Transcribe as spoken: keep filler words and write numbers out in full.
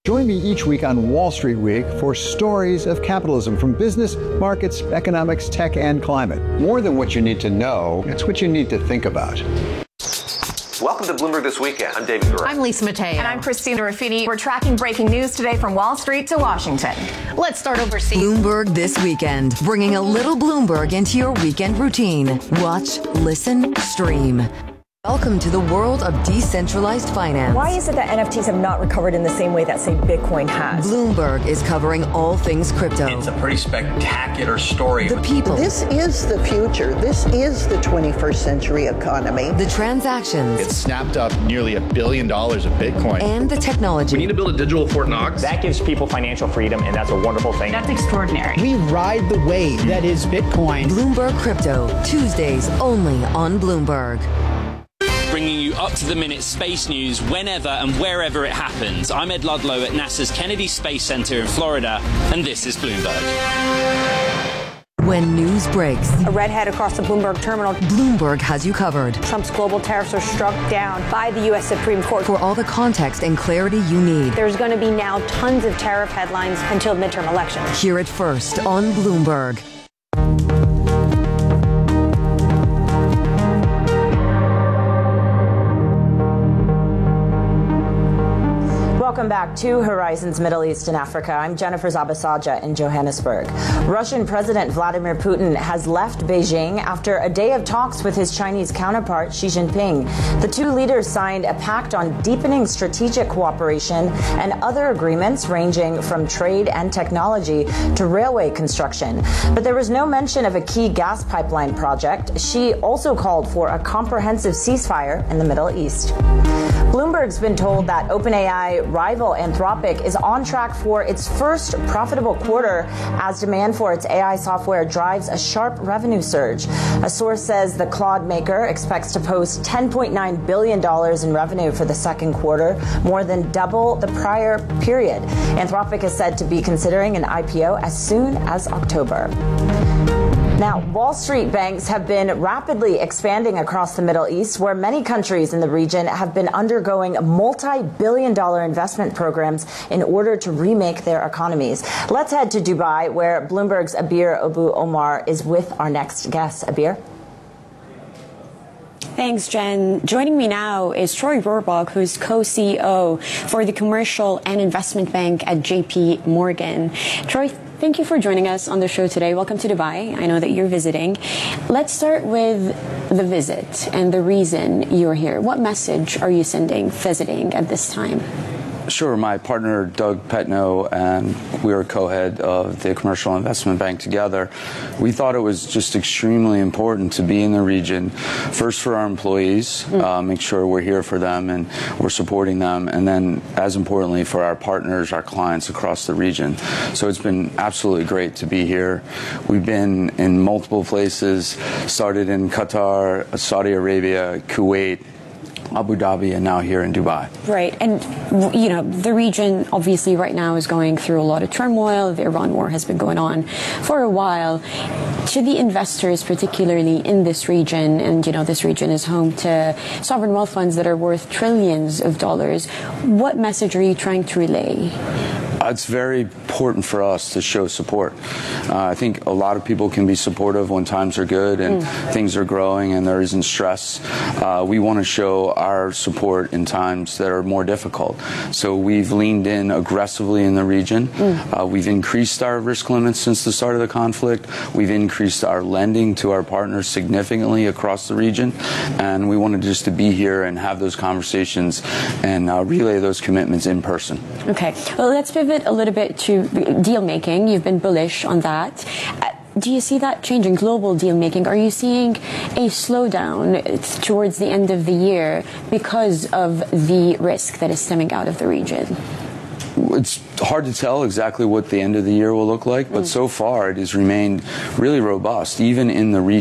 Join me each week on Wall Street Week for stories of capitalism from business, markets, economics, tech, and climate. More than what you need to know, it's what you need to think about. Welcome to Bloomberg This Weekend. I'm David Gura. I'm Lisa Mateo. And I'm Christina Ruffini. We're tracking breaking news today from Wall Street to Washington. Let's start overseas. Bloomberg This Weekend, bringing a little Bloomberg into your weekend routine. Watch, listen, stream. Welcome to the world of decentralized finance. Why is it that N F Ts have not recovered in the same way that, say, Bitcoin has? Bloomberg is covering all things crypto. It's a pretty spectacular story. The people. This is the future. This is the twenty-first century economy. The transactions. It snapped up nearly a billion dollars of Bitcoin. And the technology. We need to build a digital Fort Knox. That gives people financial freedom, and that's a wonderful thing. That's extraordinary. We ride the wave that is Bitcoin. Bloomberg Crypto, Tuesdays only on Bloomberg. Bringing you up-to-the-minute space news whenever and wherever it happens. I'm Ed Ludlow at NASA's Kennedy Space Center in Florida, and this is Bloomberg. When news breaks, a redhead across the Bloomberg terminal. Bloomberg has you covered. Trump's global tariffs are struck down by the U S Supreme Court. For all the context and clarity you need. There's going to be now tons of tariff headlines until midterm elections. Hear it first on Bloomberg. Welcome back to Horizons Middle East and Africa. I'm Jennifer Zabasaja in Johannesburg. Russian President Vladimir Putin has left Beijing after a day of talks with his Chinese counterpart Xi Jinping. The two leaders signed a pact on deepening strategic cooperation and other agreements ranging from trade and technology to railway construction. But there was no mention of a key gas pipeline project. Xi also called for a comprehensive ceasefire in the Middle East. Bloomberg's been told that OpenAI rival Anthropic is on track for its first profitable quarter as demand for its A I software drives a sharp revenue surge. A source says the Claude maker expects to post ten point nine billion dollars in revenue for the second quarter, more than double the prior period. Anthropic is said to be considering an I P O as soon as October. Now, Wall Street banks have been rapidly expanding across the Middle East, where many countries in the region have been undergoing multi-billion dollar investment programs in order to remake their economies. Let's head to Dubai, where Bloomberg's Abir Abu Omar is with our next guest. Abir? Thanks, Jen. Joining me now is Troy Rohrbach, who's co-C E O for the Commercial and Investment Bank at J P Morgan. Troy, thank you for joining us on the show today. Welcome to Dubai. I know that you're visiting. Let's start with the visit and the reason you're here. What message are you sending visiting at this time? Sure. My partner, Doug Petno, and we are co-head of the Commercial Investment Bank together. We thought it was just extremely important to be in the region, first for our employees, mm. uh, make sure we're here for them and we're supporting them, and then, as importantly, for our partners, our clients across the region. So it's been absolutely great to be here. We've been in multiple places, started in Qatar, Saudi Arabia, Kuwait, Abu Dhabi, and now here in Dubai. Right. And, you know, the region obviously right now is going through a lot of turmoil. The Iran war has been going on for a while. To the investors, particularly in this region, and, you know, this region is home to sovereign wealth funds that are worth trillions of dollars, what message are you trying to relay? It's very important for us to show support. Uh, I think a lot of people can be supportive when times are good and mm. things are growing and there isn't stress. Uh, we want to show our support in times that are more difficult. So we've leaned in aggressively in the region. Mm. Uh, we've increased our risk limits since the start of the conflict. We've increased our lending to our partners significantly across the region. And we wanted just to be here and have those conversations and uh, relay those commitments in person. Okay. Well, let's pivot a little bit to deal making. You've been bullish on that. Uh, do you see that changing, global deal making? Are you seeing a slowdown towards the end of the year because of the risk that is stemming out of the region? It's hard to tell exactly what the end of the year will look like, but mm. so far it has remained really robust, even in the region.